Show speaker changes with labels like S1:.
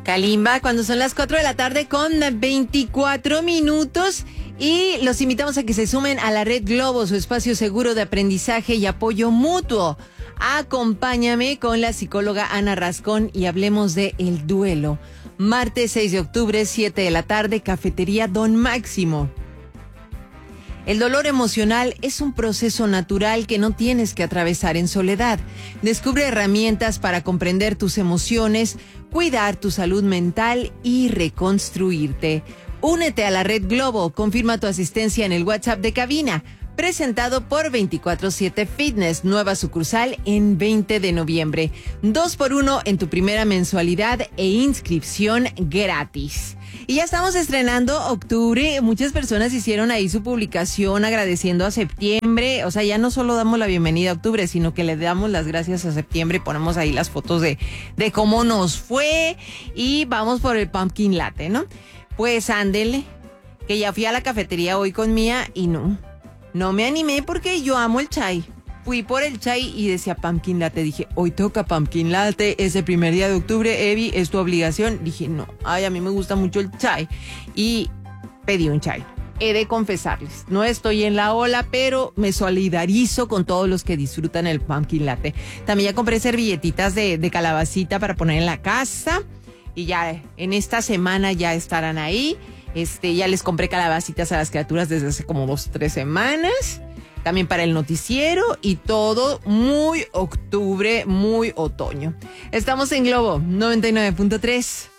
S1: Kalimba, cuando son las 4 de la tarde con 24 minutos. Y los invitamos a que se sumen a la Red Globo, su espacio seguro de aprendizaje y apoyo mutuo. Acompáñame con la psicóloga Ana Rascón y hablemos de el duelo. Martes 6 de octubre, 7 de la tarde, Cafetería Don Máximo. El dolor emocional es un proceso natural que no tienes que atravesar en soledad. Descubre herramientas para comprender tus emociones, cuidar tu salud mental y reconstruirte. Únete a la Red Globo, confirma tu asistencia en el WhatsApp de cabina. Presentado por 24/7 Fitness, nueva sucursal en 20 de noviembre. 2x1 en tu primera mensualidad e inscripción gratis. Y ya estamos estrenando octubre. Muchas personas hicieron ahí su publicación agradeciendo a septiembre. O sea, ya no solo damos la bienvenida a octubre, sino que le damos las gracias a septiembre. Ponemos ahí las fotos de cómo nos fue y vamos por el pumpkin latte, ¿no? Pues ándele, que ya fui a la cafetería hoy con Mía y no me animé porque yo amo el chai. Fui por el chai y decía pumpkin latte. Dije, hoy toca pumpkin latte, es el primer día de octubre, Evi, es tu obligación. Dije, no, a mí me gusta mucho el chai. Y pedí un chai. He de confesarles, no estoy en la ola, pero me solidarizo con todos los que disfrutan el pumpkin latte. También ya compré servilletitas de calabacita para poner en la casa. Y ya en esta semana ya estarán ahí. Ya les compré calabacitas a las criaturas desde hace como 2-3 semanas. También para el noticiero y todo muy octubre, muy otoño. Estamos en Globo 99.3.